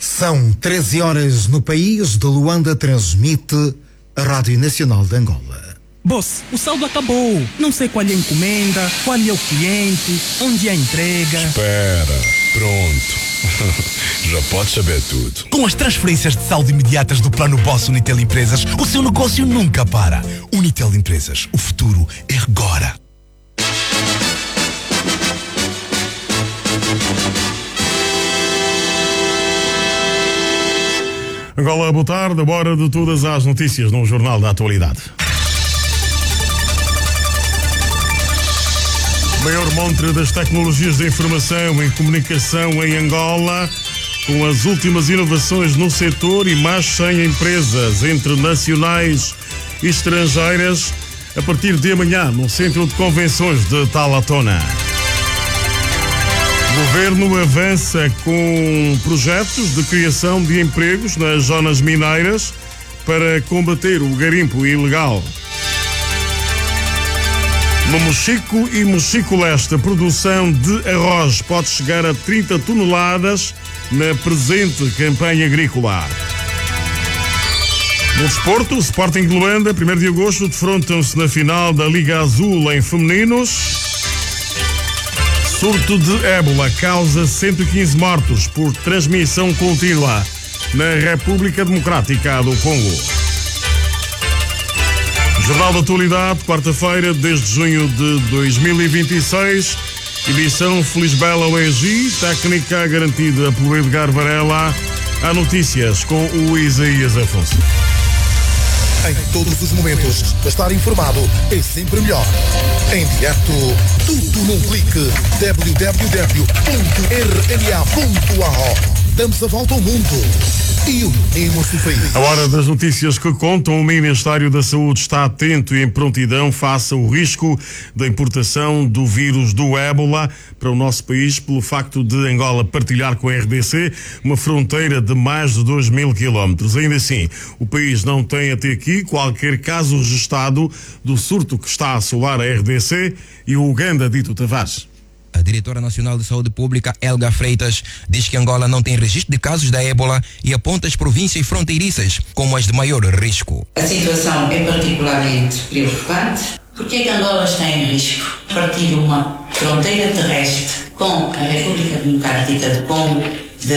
São 13 horas no país. De Luanda transmite a Rádio Nacional de Angola. Boss, o saldo acabou. Não sei qual é a encomenda, qual é o cliente, onde é a entrega. Espera, pronto. Já podes saber tudo. Com as transferências de saldo imediatas do Plano Boss Unitel Empresas, o seu negócio nunca para. Unitel Empresas, o futuro é agora. Angola, boa tarde. Hora de todas as notícias no Jornal da Atualidade. Maior montre das tecnologias de informação e comunicação em Angola, com as últimas inovações no setor e mais 100 empresas entre nacionais e estrangeiras, a partir de amanhã no Centro de Convenções de Talatona. O Governo avança com projetos de criação de empregos nas zonas mineiras para combater o garimpo ilegal. No Mochico e Mochico Leste, a produção de arroz pode chegar a 30 toneladas na presente campanha agrícola. No desporto, o Sporting de Luanda, 1º de agosto, defrontam-se na final da Liga Azul em femininos. Surto de ébola causa 115 mortos por transmissão contínua na República Democrática do Congo. Jornal da Atualidade, quarta-feira, desde junho de 2026, edição Felisbela OEG, técnica garantida por Edgar Varela. Há notícias com o Isaías Afonso. Em todos os momentos, estar informado é sempre melhor. Em direto, tudo num clique. www.rna.ao. Damos a volta ao mundo e unimos o país. A hora das notícias que contam, o Ministério da Saúde está atento e em prontidão face ao risco da importação do vírus do ébola para o nosso país, pelo facto de Angola partilhar com a RDC uma fronteira de mais de 2.000 quilómetros. Ainda assim, o país não tem até aqui qualquer caso registado do surto que está a assolar a RDC e o Uganda, Dito Tavares. A diretora nacional de saúde pública, Helga Freitas, diz que Angola não tem registro de casos da ébola e aponta as províncias fronteiriças como as de maior risco. A situação é particularmente preocupante. Porque é que Angola está em risco? Partilha uma fronteira terrestre com a República Democrática do Congo de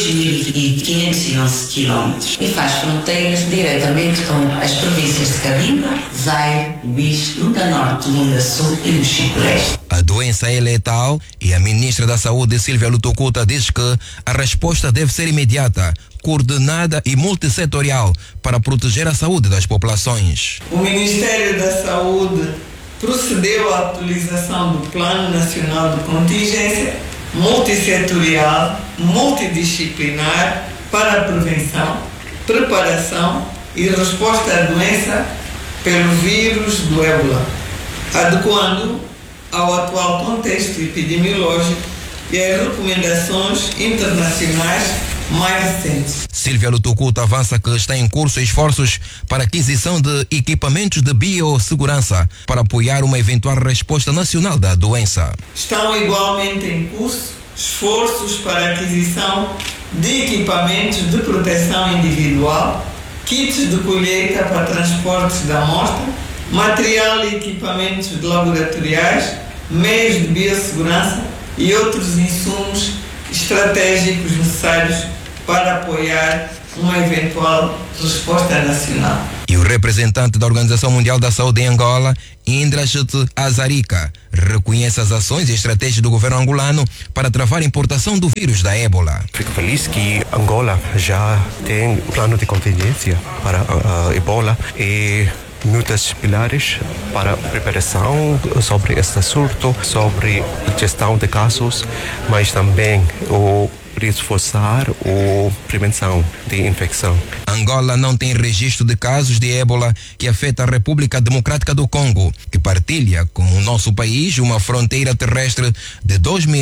2.511 quilómetros e faz fronteiras diretamente com as províncias de Cabinda, Zaire, Luís, Lunda Norte, Lunda Sul e Mochico Leste. A doença é letal e a ministra da Saúde, Silvia Lutocuta, diz que a resposta deve ser imediata, coordenada e multissetorial para proteger a saúde das populações. O Ministério da Saúde procedeu à atualização do Plano Nacional de Contingência multissetorial, multidisciplinar para a prevenção, preparação e resposta à doença pelo vírus do ébola, adequando ao atual contexto epidemiológico e às recomendações internacionais mais recentes. Silvia Lutocuta avança que está em curso esforços para aquisição de equipamentos de biossegurança para apoiar uma eventual resposta nacional da doença. Estão igualmente em curso esforços para a aquisição de equipamentos de proteção individual, kits de colheita para transportes da amostra, material e equipamentos laboratoriais, meios de biossegurança e outros insumos estratégicos necessários para apoiar uma eventual resposta nacional. E o representante da Organização Mundial da Saúde em Angola, Indrajit Azarika, reconhece as ações e estratégias do governo angolano para travar a importação do vírus da ébola. Fico feliz que Angola já tem plano de contingência para a ébola e muitos pilares para a preparação sobre este surto, sobre a gestão de casos, mas também o reforçar a prevenção de infecção. Angola não tem registro de casos de ébola que afeta a República Democrática do Congo, que partilha com o nosso país uma fronteira terrestre de 2.000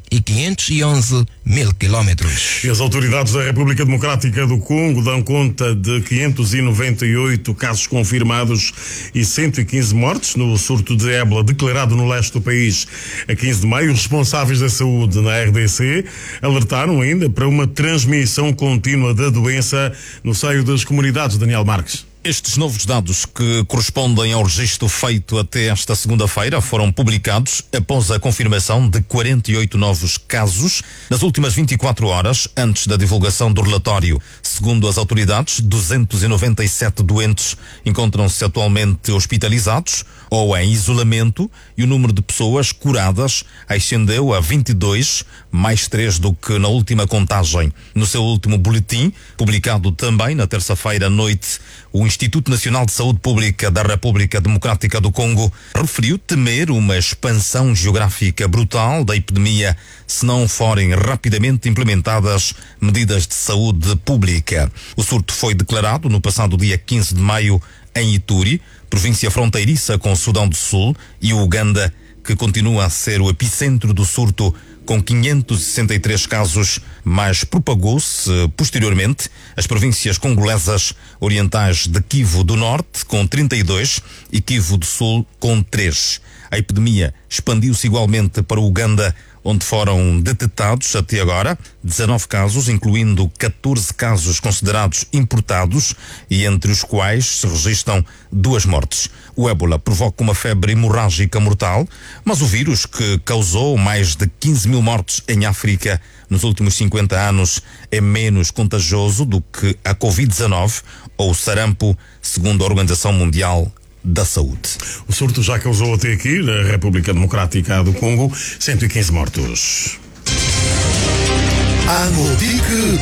e 511 mil quilómetros. E as autoridades da República Democrática do Congo dão conta de 598 casos confirmados e 115 mortes no surto de ébola declarado no leste do país a 15 de maio. Os responsáveis da saúde na RDC alertaram ainda para uma transmissão contínua da doença no seio das comunidades. Daniel Marques. Estes novos dados, que correspondem ao registro feito até esta segunda-feira, foram publicados após a confirmação de 48 novos casos nas últimas 24 horas antes da divulgação do relatório. Segundo as autoridades, 297 doentes encontram-se atualmente hospitalizados ou em isolamento e o número de pessoas curadas ascendeu a 22, mais 3 do que na última contagem. No seu último boletim, publicado também na terça-feira à noite, o Instituto Nacional de Saúde Pública da República Democrática do Congo referiu temer uma expansão geográfica brutal da epidemia se não forem rapidamente implementadas medidas de saúde pública. O surto foi declarado no passado dia 15 de maio em Ituri, província fronteiriça com o Sudão do Sul e o Uganda, que continua a ser o epicentro do surto com 563 casos, mas propagou-se posteriormente as províncias congolesas orientais de Kivu do Norte com 32 e Kivu do Sul com 3. A epidemia expandiu-se igualmente para o Uganda, onde foram detectados até agora 19 casos, incluindo 14 casos considerados importados e entre os quais se registram 2 mortes. O ébola provoca uma febre hemorrágica mortal, mas o vírus, que causou mais de 15 mil mortes em África nos últimos 50 anos, é menos contagioso do que a Covid-19 ou o sarampo, segundo a Organização Mundial da Saúde. O surto já causou até aqui, na República Democrática do Congo, 115 mortos. Anutic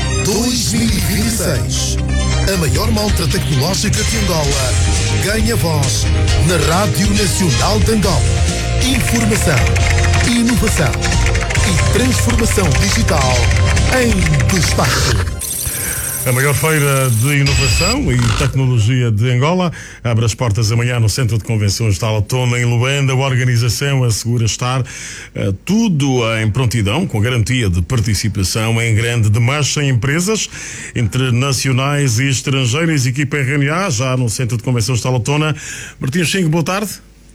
2026. A maior malta tecnológica de Angola ganha voz na Rádio Nacional de Angola. Informação, inovação e transformação digital em destaque. A maior feira de inovação e tecnologia de Angola abre as portas amanhã no Centro de Convenções de Talatona, em Luanda. A organização assegura estar tudo em prontidão, com garantia de participação em grande demarcha em empresas entre nacionais e estrangeiras. Equipa RNA, já no Centro de Convenções de Talatona. Martim Xingue, boa tarde.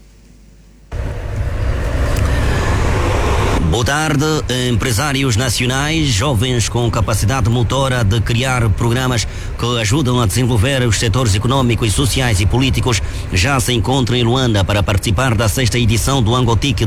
Boa tarde, empresários nacionais, jovens com capacidade motora de criar programas que ajudam a desenvolver os setores econômicos, sociais e políticos, já se encontram em Luanda para participar da 6ª edição do Angotic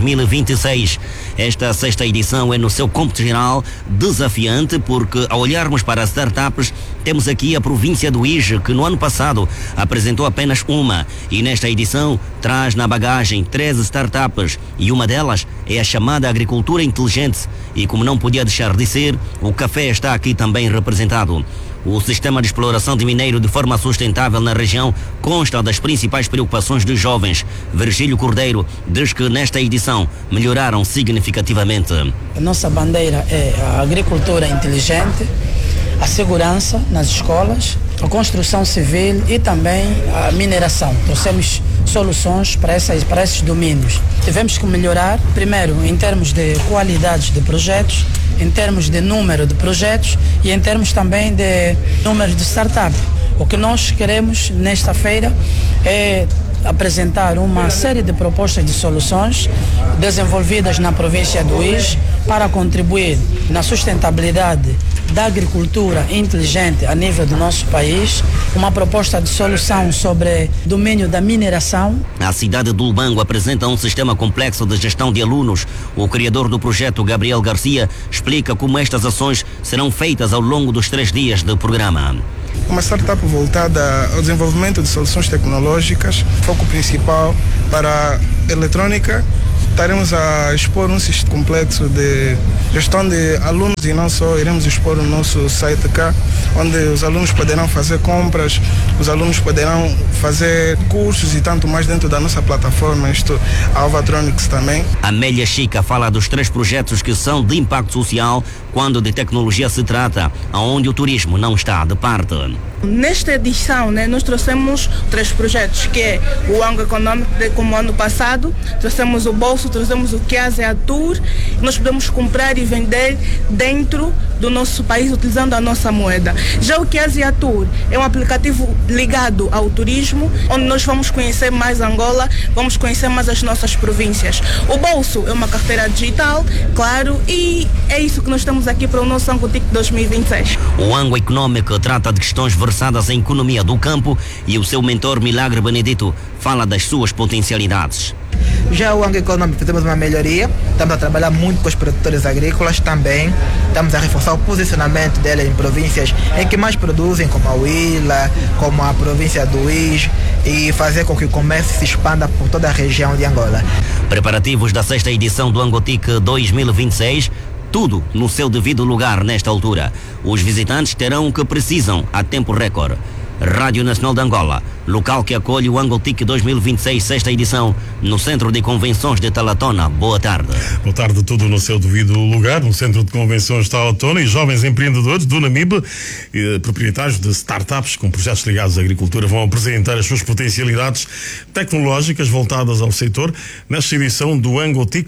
2026. Esta 6ª edição é, no seu cômputo geral, desafiante, porque ao olharmos para as startups, temos aqui a província do Ije, que no ano passado apresentou apenas uma, e nesta edição traz na bagagem 13 startups, e uma delas é a chamada agricultura inteligente, e como não podia deixar de ser, o café está aqui também representado. O sistema de exploração de minério de forma sustentável na região consta das principais preocupações dos jovens. Virgílio Cordeiro diz que nesta edição melhoraram significativamente. A nossa bandeira é a agricultura inteligente, a segurança nas escolas, a construção civil e também a mineração. Trouxemos soluções para esses domínios. Tivemos que melhorar, primeiro, em termos de qualidade de projetos, em termos de número de projetos e em termos também de número de startup. O que nós queremos nesta feira é apresentar uma série de propostas de soluções desenvolvidas na província do Ije para contribuir na sustentabilidade da agricultura inteligente a nível do nosso país, uma proposta de solução sobre o domínio da mineração. A cidade de Lubango apresenta um sistema complexo de gestão de alunos. O criador do projeto, Gabriel Garcia, explica como estas ações serão feitas ao longo dos 3 dias do programa. Uma startup voltada ao desenvolvimento de soluções tecnológicas, foco principal para a eletrônica. Estaremos a expor um sistema complexo de gestão de alunos e não só, iremos expor o nosso site cá, onde os alunos poderão fazer compras, os alunos poderão fazer cursos e tanto mais dentro da nossa plataforma, isto a Alvatronics também. Amélia Chica fala dos 3 projetos que são de impacto social quando de tecnologia se trata, onde o turismo não está de parte. Nesta edição, nós trouxemos 3 projetos, que é o Ango Econômico, como ano passado, trouxemos o Bolsa bolso trouxemos o QASE Atur, nós podemos comprar e vender dentro do nosso país utilizando a nossa moeda. Já o QASE Atur é um aplicativo ligado ao turismo, onde nós vamos conhecer mais Angola, vamos conhecer mais as nossas províncias. O bolso é uma carteira digital, claro, e é isso que nós estamos aqui para o nosso Angotic 2026. O ângulo econômico trata de questões versadas em economia do campo e o seu mentor Milagre Benedito fala das suas potencialidades. Já o ângulo econômico fizemos uma melhoria, estamos a trabalhar muito com os produtores agrícolas também, estamos a reforçar o posicionamento deles em províncias em que mais produzem, como a Huila, como a província do Uís, e fazer com que o comércio se expanda por toda a região de Angola. Preparativos da 6ª edição do Angotic 2026, tudo no seu devido lugar nesta altura. Os visitantes terão o que precisam a tempo recorde. Rádio Nacional de Angola, local que acolhe o Angotic 2026, 6ª edição, no Centro de Convenções de Talatona. Boa tarde. Boa tarde, tudo no seu devido lugar, no Centro de Convenções de Talatona, e jovens empreendedores do Namibe, proprietários de startups com projetos ligados à agricultura, vão apresentar as suas potencialidades tecnológicas voltadas ao setor nesta edição do Angotic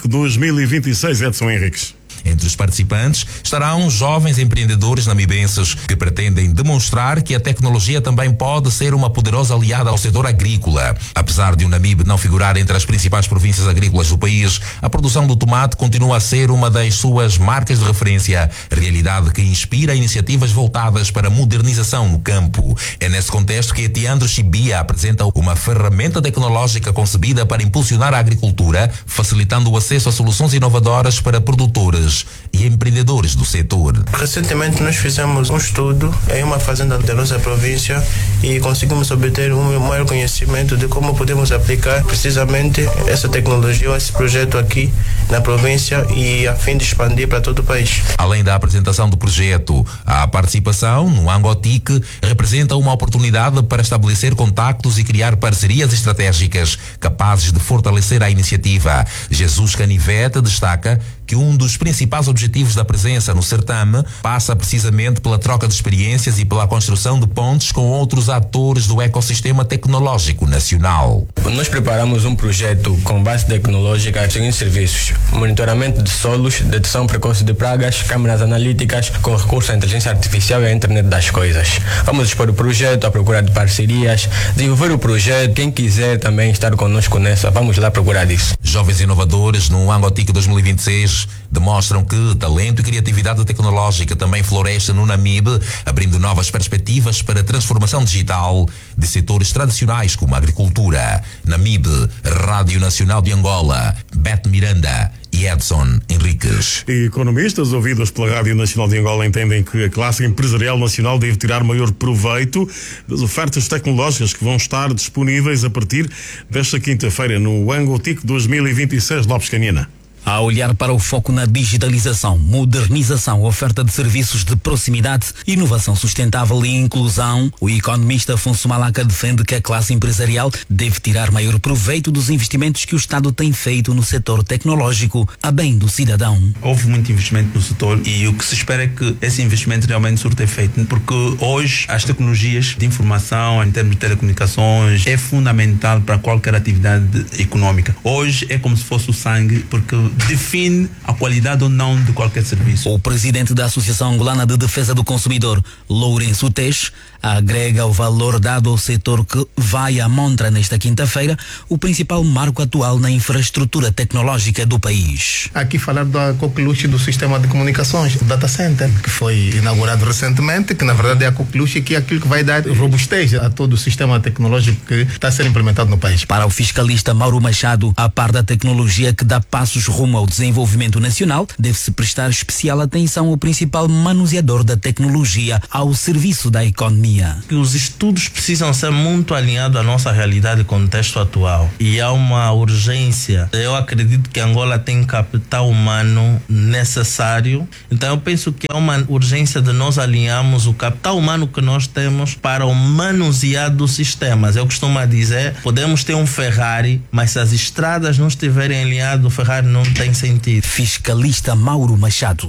2026. Edson Henriques. Entre os participantes estarão jovens empreendedores namibenses que pretendem demonstrar que a tecnologia também pode ser uma poderosa aliada ao setor agrícola. Apesar de o Namibe não figurar entre as principais províncias agrícolas do país, a produção do tomate continua a ser uma das suas marcas de referência, realidade que inspira iniciativas voltadas para a modernização no campo. É nesse contexto que Etiandro Chibia apresenta uma ferramenta tecnológica concebida para impulsionar a agricultura, facilitando o acesso a soluções inovadoras para produtores e empreendedores do setor. Recentemente nós fizemos um estudo em uma fazenda da nossa província e conseguimos obter um maior conhecimento de como podemos aplicar precisamente essa tecnologia, esse projeto aqui na província, e a fim de expandir para todo o país. Além da apresentação do projeto, a participação no Angotic representa uma oportunidade para estabelecer contactos e criar parcerias estratégicas capazes de fortalecer a iniciativa. Jesus Canivete destaca que um dos principais objetivos da presença no certame passa precisamente pela troca de experiências e pela construção de pontes com outros atores do ecossistema tecnológico nacional. Nós preparamos um projeto com base tecnológica em seguintes serviços: monitoramento de solos, detecção precoce de pragas, câmeras analíticas com recurso à inteligência artificial e à internet das coisas. Vamos expor o projeto à procura de parcerias, desenvolver o projeto. Quem quiser também estar conosco nessa, vamos lá procurar isso. Jovens inovadores no Angotic 2026 demonstram que talento e criatividade tecnológica também floresce no Namibe, abrindo novas perspectivas para a transformação digital de setores tradicionais como a agricultura. Namibe, Rádio Nacional de Angola, Beto Miranda e Edson Henriques. E economistas ouvidos pela Rádio Nacional de Angola entendem que a classe empresarial nacional deve tirar maior proveito das ofertas tecnológicas que vão estar disponíveis a partir desta quinta-feira no Angotic 2026. Lopes Canina. A olhar para o foco na digitalização, modernização, oferta de serviços de proximidade, inovação sustentável e inclusão, o economista Afonso Malaca defende que a classe empresarial deve tirar maior proveito dos investimentos que o Estado tem feito no setor tecnológico, a bem do cidadão. Houve muito investimento no setor e o que se espera é que esse investimento realmente surta efeito, porque hoje as tecnologias de informação, em termos de telecomunicações, é fundamental para qualquer atividade econômica. Hoje é como se fosse o sangue, porque define a qualidade ou não de qualquer serviço. O presidente da Associação Angolana de Defesa do Consumidor, Lourenço Tesh, agrega o valor dado ao setor que vai à montra nesta quinta-feira, o principal marco atual na infraestrutura tecnológica do país. Aqui falar da coqueluche do sistema de comunicações, o data center, que foi inaugurado recentemente, que na verdade é a coqueluche que é aquilo que vai dar robustez a todo o sistema tecnológico que está a ser implementado no país. Para o fiscalista Mauro Machado, a par da tecnologia que dá passos rumo ao desenvolvimento nacional, deve-se prestar especial atenção ao principal manuseador da tecnologia ao serviço da economia. Os estudos precisam ser muito alinhados à nossa realidade e contexto atual. E há uma urgência. Eu acredito que Angola tem capital humano necessário. Então eu penso que há uma urgência de nós alinharmos o capital humano que nós temos para o manusear dos sistemas. Eu costumo dizer, podemos ter um Ferrari, mas se as estradas não estiverem alinhadas, o Ferrari não tem sentido. Fiscalista Mauro Machado.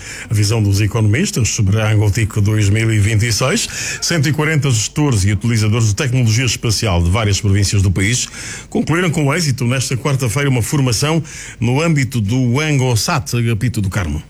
A visão dos economistas sobre a Angotic 2026. 140 gestores e utilizadores de tecnologia espacial de várias províncias do país concluíram com êxito nesta quarta-feira uma formação no âmbito do ANGOSAT, Agapito do Carmo.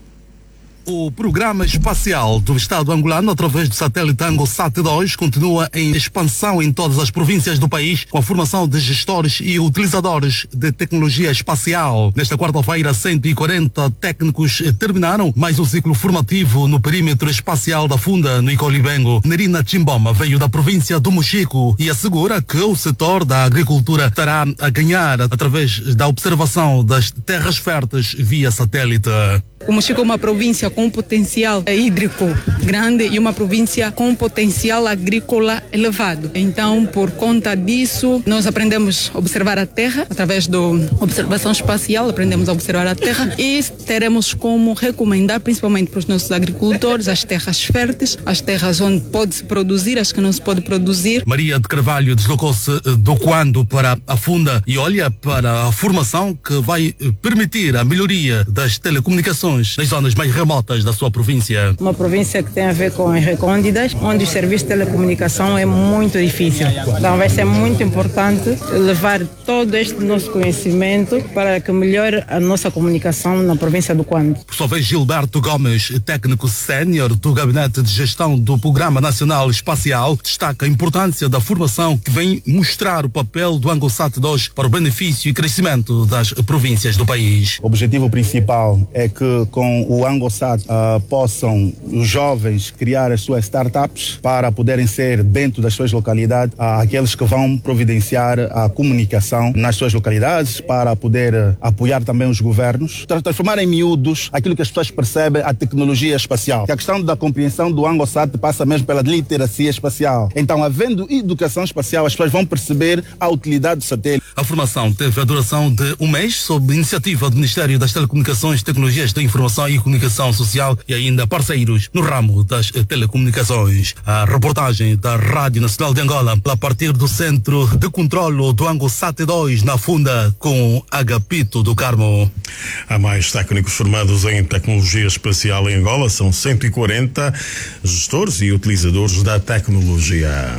O programa espacial do Estado angolano, através do satélite ANGOSAT-2, continua em expansão em todas as províncias do país, com a formação de gestores e utilizadores de tecnologia espacial. Nesta quarta-feira, 140 técnicos terminaram mais um ciclo formativo no perímetro espacial da Funda, no Icolibengo. Nerina Chimboma veio da província do Mochico e assegura que o setor da agricultura estará a ganhar através da observação das terras férteis via satélite. O Mochico é uma província com potencial hídrico grande e uma província com potencial agrícola elevado. Então, por conta disso, nós aprendemos a observar a terra através da observação espacial, aprendemos a observar a terra e teremos como recomendar, principalmente para os nossos agricultores, as terras férteis, as terras onde pode-se produzir, as que não se pode produzir. Maria de Carvalho deslocou-se do Quando para a Funda e olha para a formação que vai permitir a melhoria das telecomunicações nas zonas mais remotas da sua província. Uma província que tem a ver com as recônditas, onde os serviços de telecomunicação é muito difícil. Então vai ser muito importante levar todo este nosso conhecimento para que melhore a nossa comunicação na província do Quando. Por sua vez, Gilberto Gomes, técnico sénior do Gabinete de Gestão do Programa Nacional Espacial, destaca a importância da formação que vem mostrar o papel do ANGOSAT-2 para o benefício e crescimento das províncias do país. O objetivo principal é que com o ANGOSAT possam os jovens criar as suas startups para poderem ser dentro das suas localidades aqueles que vão providenciar a comunicação nas suas localidades para poder apoiar também os governos, transformar em miúdos aquilo que as pessoas percebem, a tecnologia espacial. A questão da compreensão do ANGOSAT passa mesmo pela literacia espacial. Então, havendo educação espacial, as pessoas vão perceber a utilidade do satélite. A formação teve a duração de um mês sob iniciativa do Ministério das Telecomunicações e Tecnologias da Informação e Comunicação Social e ainda parceiros no ramo das telecomunicações. A reportagem da Rádio Nacional de Angola a partir do Centro de Controlo do ANGOSAT-2 na Funda com Agapito do Carmo. Há mais técnicos formados em tecnologia espacial em Angola, são 140 gestores e utilizadores da tecnologia.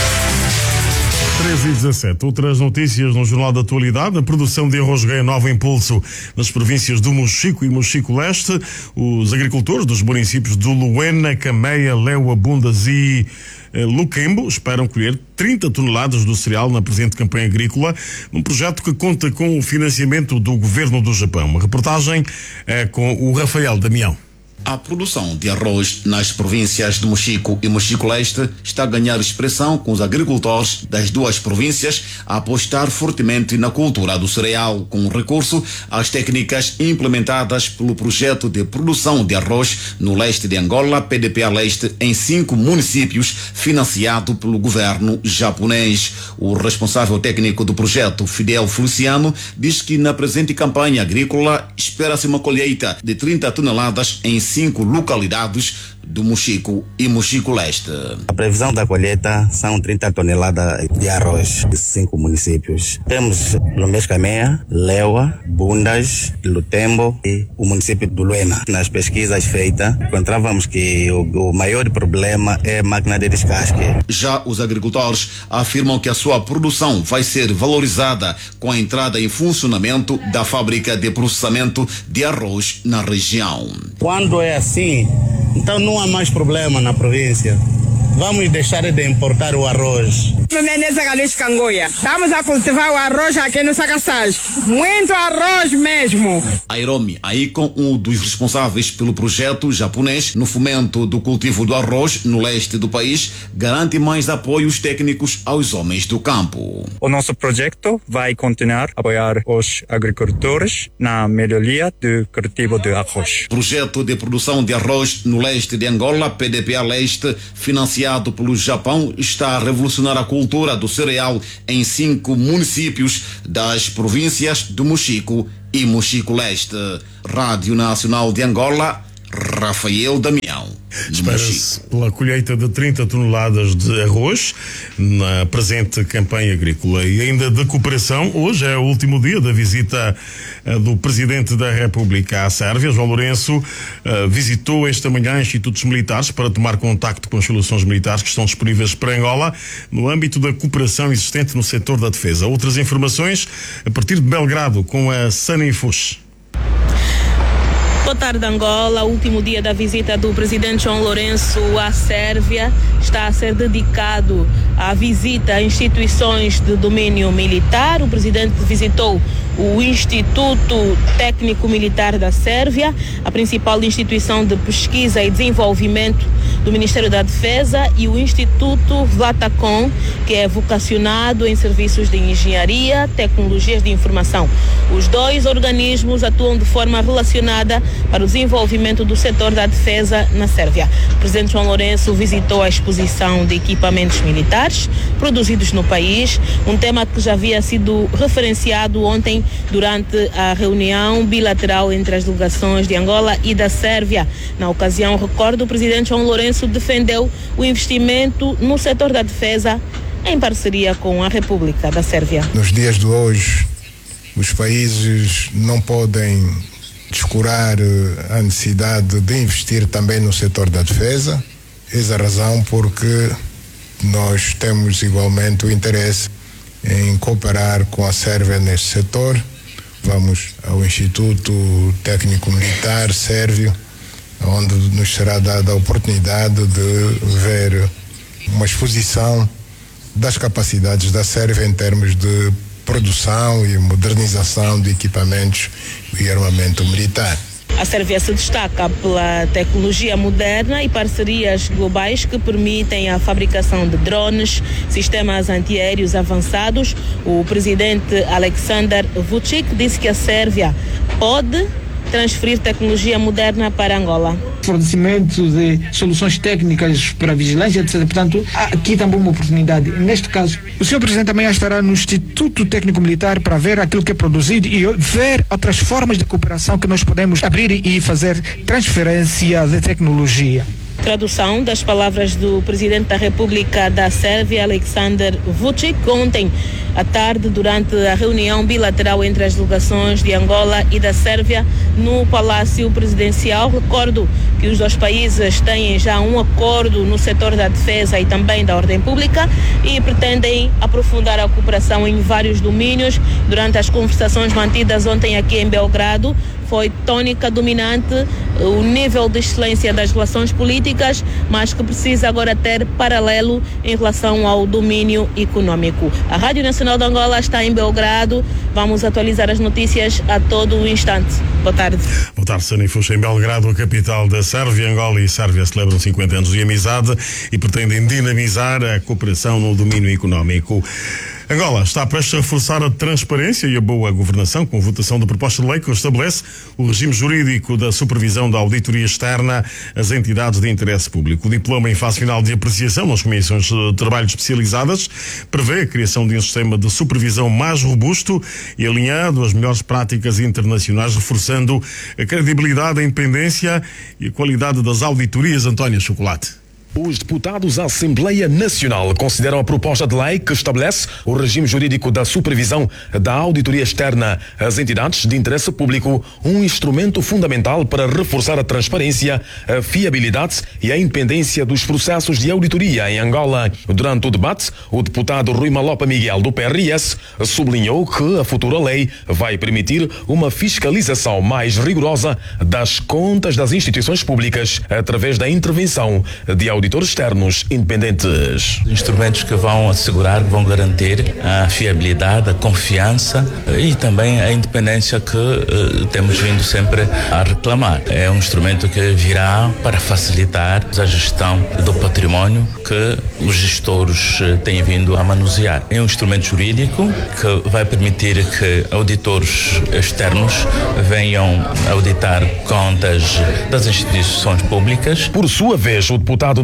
13h17. Outras notícias no Jornal da Atualidade. A produção de arroz ganha novo impulso nas províncias do Mochico e Mochico Leste. Os agricultores dos municípios de Luena, Cameia, Leua, Bundas e Luquembo esperam colher 30 toneladas do cereal na presente campanha agrícola, num projeto que conta com o financiamento do governo do Japão. Uma reportagem é com o Rafael Damião. A produção de arroz nas províncias de Mochico e Mochico Leste está a ganhar expressão com os agricultores das duas províncias a apostar fortemente na cultura do cereal, com recurso às técnicas implementadas pelo projeto de produção de arroz no leste de Angola, PDPA Leste, em 5 municípios, financiado pelo governo japonês. O responsável técnico do projeto, Fidel Feliciano, diz que na presente campanha agrícola espera-se uma colheita de 30 toneladas em 5 localidades do Mochico e Mochico Leste. A previsão da colheita são 30 toneladas de arroz de 5 municípios. Temos Lumbês Cameia, Leua, Bundas, Lutembo e o município do Luena. Nas pesquisas feitas, encontrávamos que o maior problema é a máquina de descasque. Já os agricultores afirmam que a sua produção vai ser valorizada com a entrada em funcionamento da fábrica de processamento de arroz na região. Quando é assim, então não há mais problema na província. Vamos deixar de importar o arroz. Estamos a cultivar o arroz aqui no Sacassage. Muito arroz mesmo. Airomi Aikon, um dos responsáveis pelo projeto japonês no fomento do cultivo do arroz no leste do país, garante mais apoios técnicos aos homens do campo. O nosso projeto vai continuar a apoiar os agricultores na melhoria do cultivo de arroz. Projeto de produção de arroz no leste de Angola, PDPA Leste, financiado pelo Japão, está a revolucionar a cultura do cereal em 5 municípios das províncias do Mochico e Mochico Leste. Rádio Nacional de Angola, Rafael Damião. Espera-se pela colheita de 30 toneladas de arroz na presente campanha agrícola. E ainda de cooperação, hoje é o último dia da visita do Presidente da República à Sérvia. João Lourenço visitou esta manhã institutos militares para tomar contacto com as soluções militares que estão disponíveis para Angola no âmbito da cooperação existente no setor da defesa. Outras informações a partir de Belgrado com a Sanifus. Boa tarde, Angola. O último dia da visita do presidente João Lourenço à Sérvia está a ser dedicado à visita a instituições de domínio militar. O presidente visitou o Instituto Técnico Militar da Sérvia, a principal instituição de pesquisa e desenvolvimento do Ministério da Defesa, e o Instituto Vlatacom, que é vocacionado em serviços de engenharia, tecnologias de informação. Os dois organismos atuam de forma relacionada para o desenvolvimento do setor da defesa na Sérvia. O presidente João Lourenço visitou a exposição de equipamentos militares produzidos no país, um tema que já havia sido referenciado ontem durante a reunião bilateral entre as delegações de Angola e da Sérvia. Na ocasião, recordo, o presidente João Lourenço defendeu o investimento no setor da defesa em parceria com a República da Sérvia. Nos dias de hoje, os países não podem descurar a necessidade de investir também no setor da defesa. Essa é a razão porque nós temos igualmente o interesse em cooperar com a Sérvia neste setor. Vamos ao Instituto Técnico Militar Sérvio, onde nos será dada a oportunidade de ver uma exposição das capacidades da Sérvia em termos de produção e modernização de equipamentos e armamento militar. A Sérvia se destaca pela tecnologia moderna e parcerias globais que permitem a fabricação de drones, sistemas antiaéreos avançados. O presidente Aleksandar Vučić disse que a Sérvia pode transferir tecnologia moderna para Angola. Fornecimento de soluções técnicas para vigilância, etc. Portanto, há aqui também uma oportunidade. Neste caso, o senhor presidente também estará no Instituto Técnico Militar para ver aquilo que é produzido e ver outras formas de cooperação que nós podemos abrir e fazer transferência de tecnologia. Tradução das palavras do presidente da República da Sérvia, Aleksandar Vučić, ontem à tarde, durante a reunião bilateral entre as delegações de Angola e da Sérvia no Palácio Presidencial. Recordo que os dois países têm já um acordo no setor da defesa e também da ordem pública e pretendem aprofundar a cooperação em vários domínios. Durante as conversações mantidas ontem aqui em Belgrado, foi tônica dominante o nível de excelência das relações políticas, mas que precisa agora ter paralelo em relação ao domínio econômico. A Rádio Nacional de Angola está em Belgrado. Vamos atualizar as notícias a todo o instante. Boa tarde. Boa tarde, Sanifus. Em Belgrado, a capital da Sérvia, Angola e Sérvia celebram 50 anos de amizade e pretendem dinamizar a cooperação no domínio económico. Angola está prestes a reforçar a transparência e a boa governação com a votação da proposta de lei que estabelece o regime jurídico da supervisão da auditoria externa às entidades de interesse público. O diploma em fase final de apreciação nas comissões de trabalho especializadas prevê a criação de um sistema de supervisão mais robusto e alinhado às melhores práticas internacionais, reforçando a credibilidade, a independência e a qualidade das auditorias. António Chocolate. Os deputados da Assembleia Nacional consideram a proposta de lei que estabelece o regime jurídico da supervisão da auditoria externa às entidades de interesse público um instrumento fundamental para reforçar a transparência, a fiabilidade e a independência dos processos de auditoria em Angola. Durante o debate, o deputado Rui Malopa Miguel do PRS sublinhou que a futura lei vai permitir uma fiscalização mais rigorosa das contas das instituições públicas através da intervenção de auditores externos independentes. Instrumentos que vão assegurar, que vão garantir a fiabilidade, a confiança e também a independência que temos vindo sempre a reclamar. É um instrumento que virá para facilitar a gestão do património que os gestores têm vindo a manusear. É um instrumento jurídico que vai permitir que auditores externos venham auditar contas das instituições públicas. Por sua vez, o deputado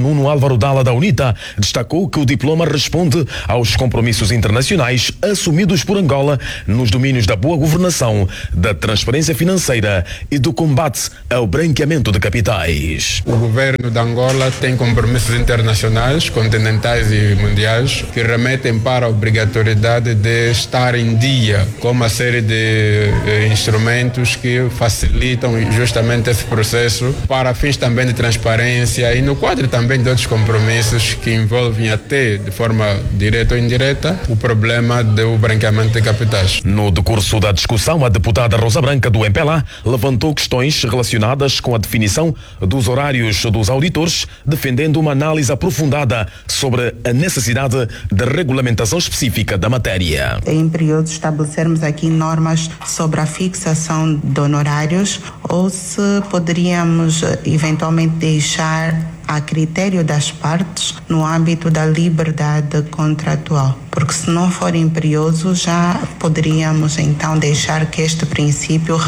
Nuno Álvaro Dalla da UNITA destacou que o diploma responde aos compromissos internacionais assumidos por Angola nos domínios da boa governação, da transparência financeira e do combate ao branqueamento de capitais. O governo de Angola tem compromissos internacionais, continentais e mundiais, que remetem para a obrigatoriedade de estar em dia com uma série de instrumentos que facilitam justamente esse processo para fins também de transparência e no quadro também de outros compromissos que envolvem até de forma direta ou indireta o problema do branqueamento de capitais. No decurso da discussão, a deputada Rosa Branca do MPLA levantou questões relacionadas com a definição dos horários dos auditores, defendendo uma análise aprofundada sobre a necessidade de regulamentação específica da matéria. É imperioso estabelecermos aqui normas sobre a fixação de honorários ou se poderíamos eventualmente deixar a critério das partes no âmbito da liberdade contratual. Porque se não for imperioso, já poderíamos então deixar que este princípio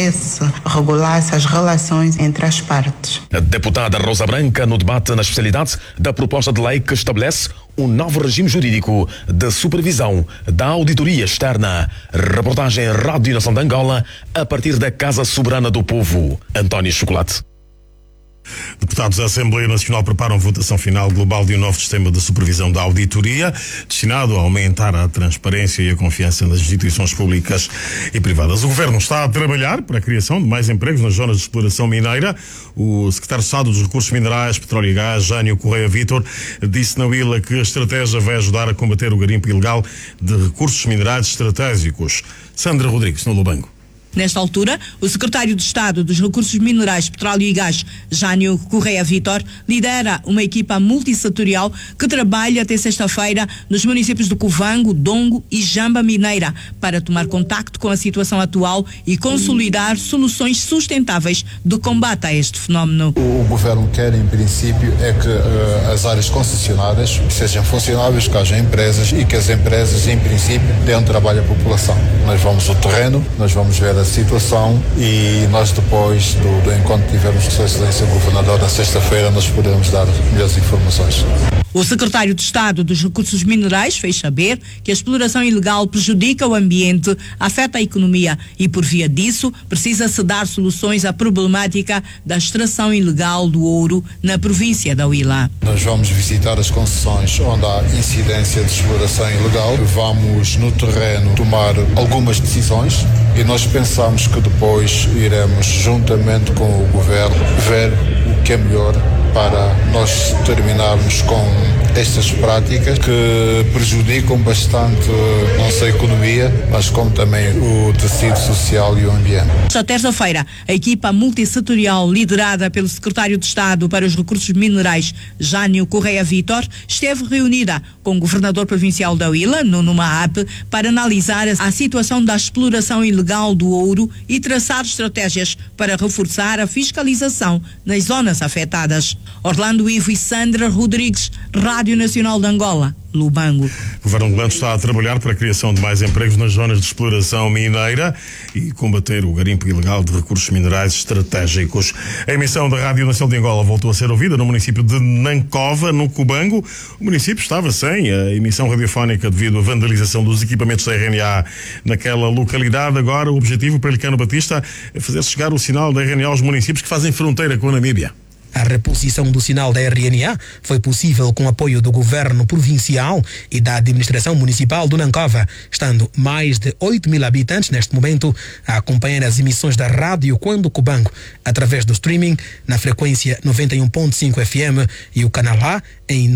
regulasse as relações entre as partes. A deputada Rosa Branca, no debate na especialidade da proposta de lei que estabelece um novo regime jurídico de supervisão da auditoria externa. Reportagem Rádio Nação de Angola, a partir da Casa Soberana do Povo. António Chocolate. Deputados da Assembleia Nacional preparam votação final global de um novo sistema de supervisão da auditoria, destinado a aumentar a transparência e a confiança nas instituições públicas e privadas. O Governo está a trabalhar para a criação de mais empregos nas zonas de exploração mineira. O Secretário de Estado dos Recursos Minerais, Petróleo e Gás, Jânio Correia Vítor, disse na Willa que a estratégia vai ajudar a combater o garimpo ilegal de recursos minerais estratégicos. Sandra Rodrigues, no Lubango. Nesta altura, o secretário de Estado dos Recursos Minerais, Petróleo e Gás, Jânio Correia Vítor, lidera uma equipa multissetorial que trabalha até sexta-feira nos municípios de Cuvango, Dongo e Jamba Mineira para tomar contacto com a situação atual e consolidar soluções sustentáveis de combate a este fenómeno. O Governo quer, em princípio, é que as áreas concessionárias sejam funcionáveis, que haja empresas e que as empresas, em princípio, deem trabalho à população. Nós vamos ao terreno, nós vamos ver a situação e nós depois do encontro que tivemos com a Sua Excelência Governador na sexta-feira nós podemos dar melhores informações. O secretário de Estado dos Recursos Minerais fez saber que a exploração ilegal prejudica o ambiente, afeta a economia e, por via disso, precisa-se dar soluções à problemática da extração ilegal do ouro na província da Huila. Nós vamos visitar as concessões onde há incidência de exploração ilegal, vamos no terreno tomar algumas decisões e nós pensamos que depois iremos, juntamente com o Governo, ver o que é melhor para nós terminarmos com estas práticas que prejudicam bastante não só a economia, mas como também o tecido social e o ambiente. Esta terça-feira, a equipa multissetorial liderada pelo secretário de Estado para os Recursos Minerais, Jânio Correia Vítor, esteve reunida com o governador provincial da Huila, Nuno Maap, para analisar a situação da exploração ilegal do ouro e traçar estratégias para reforçar a fiscalização nas zonas afetadas. Orlando Ivo e Sandra Rodrigues, Rádio Nacional de Angola, Lubango. O Governo angolano está a trabalhar para a criação de mais empregos nas zonas de exploração mineira e combater o garimpo ilegal de recursos minerais estratégicos. A emissão da Rádio Nacional de Angola voltou a ser ouvida no município de Nancova, no Cubango. O município estava sem a emissão radiofónica devido à vandalização dos equipamentos da RNA naquela localidade. Agora o objetivo para Pelicano Batista é fazer chegar o sinal da RNA aos municípios que fazem fronteira com a Namíbia. A reposição do sinal da RNA foi possível com apoio do governo provincial e da administração municipal do Nancova, estando mais de 8.000 habitantes neste momento a acompanhar as emissões da rádio Quando Cubango, através do streaming na frequência 91.5 FM e o canal A em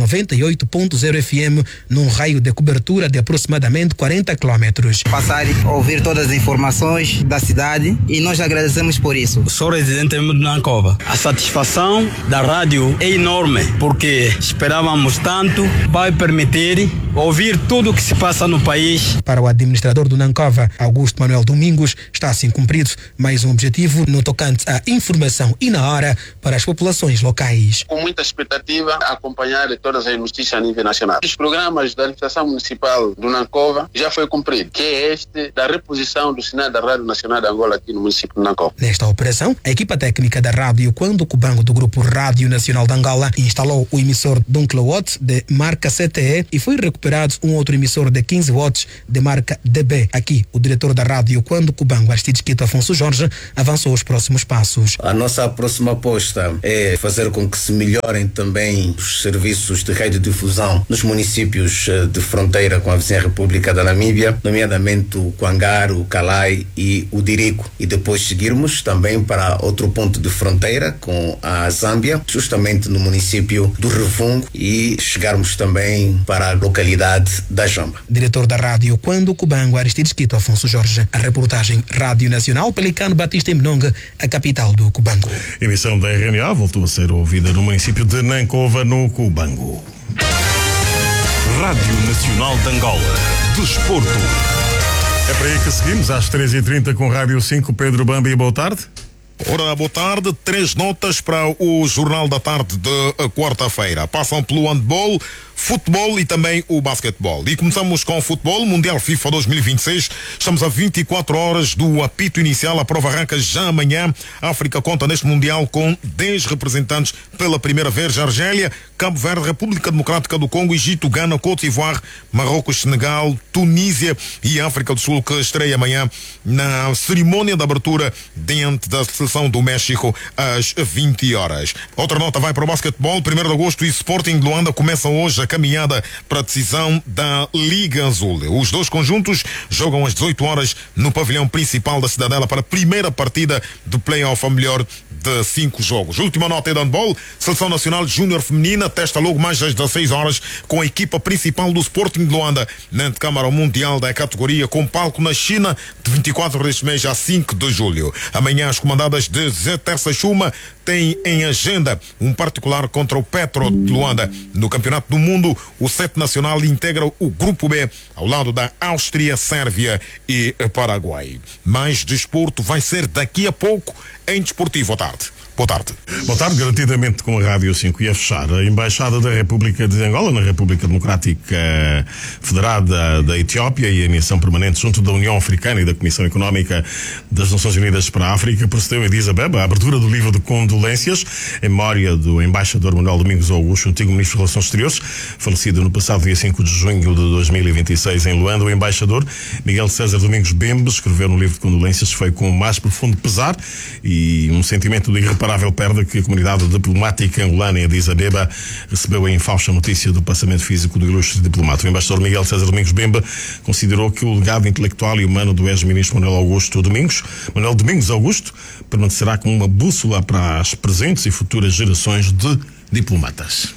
98.0 FM, num raio de cobertura de aproximadamente 40 quilômetros. Passar a ouvir todas as informações da cidade e nós agradecemos por isso. Sou residente de Nancova. A satisfação da rádio é enorme, porque esperávamos tanto, vai permitir ouvir tudo o que se passa no país. Para o administrador do Nancova, Augusto Manuel Domingos, está assim cumprido mais um objetivo no tocante à informação e na hora para as populações locais. Com muita expectativa, acompanhar todas as notícias a nível nacional. Os programas da administração municipal do Nancova já foi cumprido, que é este da reposição do sinal da Rádio Nacional de Angola aqui no município de Nancova. Nesta operação, a equipa técnica da rádio Quando Cubango do Grupo Rádio Nacional de Angola instalou o emissor de 1 kW de marca CTE e foi recuperado um outro emissor de 15 watts de marca DB. Aqui, o diretor da rádio Quando Cubango, Aristides Quito Afonso Jorge, avançou os próximos passos. A nossa próxima aposta é fazer com que se melhorem também os serviços de radiodifusão nos municípios de fronteira com a vizinha República da Namíbia, nomeadamente o Quangar, o Calai e o Dirico. E depois seguirmos também para outro ponto de fronteira com a Zâmbia, justamente no município do Revungo, e chegarmos também para a localidade da Jamba. Diretor da rádio Quando Cubango, Aristides Quito Afonso Jorge. A reportagem Rádio Nacional, Pelicano Batista em Mnonga, a capital do Cubango. A emissão da RNA voltou a ser ouvida no município de Nancova, no Cubango. Rádio Nacional de Angola. Desporto. É para aí que seguimos, às 13h30 com Rádio 5. Pedro Bambi, boa tarde. Ora, boa tarde. 3 notas para o Jornal da Tarde de quarta-feira. Passam pelo handball, futebol e também o basquetebol. E começamos com o futebol, Mundial FIFA 2026. Estamos a 24 horas do apito inicial. A prova arranca já amanhã. A África conta neste Mundial com 10 representantes pela primeira vez. Argélia, Cabo Verde, República Democrática do Congo, Egito, Gana, Côte d'Ivoire, Marrocos, Senegal, Tunísia e África do Sul, que estreia amanhã na cerimônia de abertura diante da seleção do México às 20 horas. Outra nota vai para o basquetebol. 1º de agosto e Sporting de Luanda começam hoje a caminhada para a decisão da Liga Azul. Os dois conjuntos jogam às 18 horas no pavilhão principal da Cidadela para a primeira partida do play-off, a melhor de 5 jogos. Última nota é de handball. Seleção Nacional Júnior Feminina testa logo mais às 16 horas com a equipa principal do Sporting de Luanda na antecâmara mundial da categoria, com palco na China de 24 deste mês a 5 de julho. Amanhã as comandadas de Zé Terça Chuma têm em agenda um particular contra o Petro de Luanda. No Campeonato do Mundo, o 7 Nacional integra o Grupo B ao lado da Áustria, Sérvia e Paraguai. Mais desporto vai ser daqui a pouco em Desportivo. Boa tarde. Boa tarde. Boa tarde, garantidamente com a Rádio 5. E a fechar, a Embaixada da República de Angola na República Democrática Federada da Etiópia e a Missão Permanente junto da União Africana e da Comissão Económica das Nações Unidas para a África procedeu em Addis Abeba a abertura do livro de condolências em memória do embaixador Manuel Domingos Augusto, antigo Ministro de Relações Exteriores, falecido no passado dia 5 de junho de 2026 em Luanda. O embaixador Miguel César Domingos Bembe escreveu no livro de condolências: foi com o mais profundo pesar e um sentimento de irreparável perda que a comunidade diplomática angolana em Addis Abeba recebeu a infausta notícia do passamento físico do ilustre diplomata. O embaixador Miguel César Domingos Bembe considerou que o legado intelectual e humano do ex-ministro Manuel Domingos Augusto permanecerá como uma bússola para as presentes e futuras gerações de diplomatas.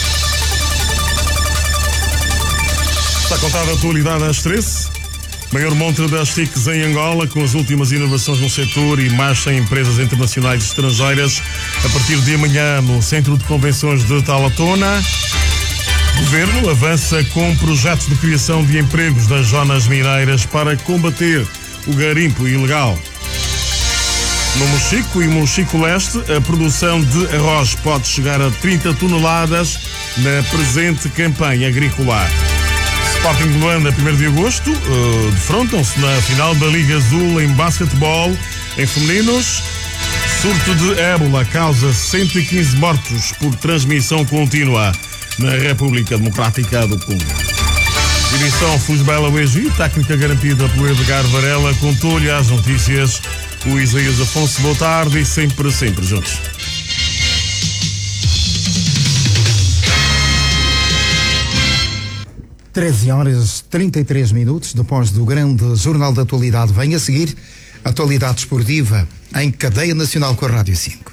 Está contada a atualidade às 13. Maior montra das TICs em Angola, com as últimas inovações no setor e mais 100 empresas internacionais e estrangeiras a partir de amanhã no Centro de Convenções de Talatona. O Governo avança com projetos de criação de empregos das zonas mineiras para combater o garimpo ilegal. No Mochico e Mochico Leste, a produção de arroz pode chegar a 30 toneladas na presente campanha agrícola. Sporting de Luanda, 1º de agosto, defrontam-se na final da Liga Azul em basquetebol. Em femininos, surto de ébola causa 115 mortos por transmissão contínua na República Democrática do Congo. Direção Fusbela UEG, técnica garantida pelo Edgar Varela, contou-lhe as notícias o Isaías Afonso. Boa tarde e sempre juntos. Treze horas 33 minutos, depois do grande Jornal da Atualidade, vem a seguir a atualidade esportiva em cadeia nacional com a Rádio 5.